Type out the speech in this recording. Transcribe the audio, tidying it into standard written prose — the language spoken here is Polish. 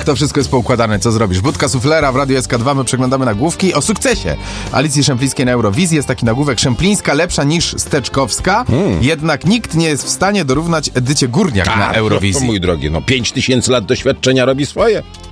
to wszystko jest poukładane, co zrobisz? Budka suflera w Radiu SK2, my przeglądamy nagłówki o sukcesie Alicji Szemplińskiej na Eurowizji. Jest taki nagłówek: Szemplińska lepsza niż Steczkowska, jednak nikt nie jest w stanie dorównać Edycie Górniak na Eurowizji. Mój drogi, 5000 lat doświadczenia robi swoje.